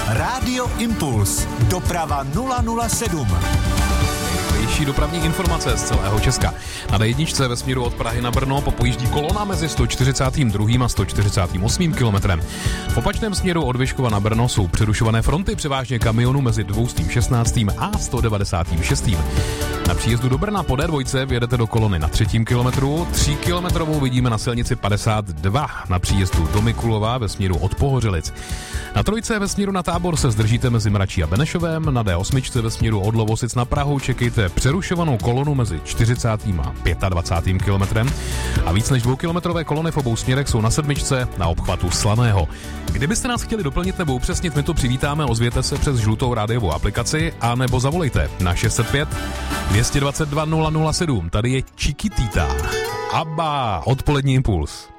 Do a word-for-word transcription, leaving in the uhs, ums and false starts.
Rádio Impuls. Doprava nula nula sedm. Největší dopravní informace z celého Česka. Na dé jedna ve směru od Prahy na Brno popojíždí kolona mezi sto čtyřicátým druhým a sto čtyřicátým osmým kilometrem. V opačném směru od Vyškova na Brno jsou přerušované fronty převážně kamionů mezi dvěstě šestnáct a sto devadesát šest. Na příjezdu do Brna po dé dva vyjedete do kolony na třetím kilometru, tříkilometrovou vidíme na silnici padesát dva na příjezdu do Mikulova ve směru od Pohořelic. Na trojce ve směru na Tábor se zdržíte mezi Mračí a Benešovem, na dé osm ve směru od Lovosic na Prahu čekejte přerušovanou kolonu mezi čtyřicátým a dvacátým pátým kilometrem a víc než dvoukilometrové kolony v obou směrech jsou na sedmičce na obchvatu Slaného. Kdybyste nás chtěli doplnit nebo upřesnit, my to přivítáme, ozvěte se přes žlutou rádiovou aplikaci a nebo zavolejte na šest set pět dvě dvacet dva nula nula sedm. Tady je Chiquitita. Abba, odpolední impuls.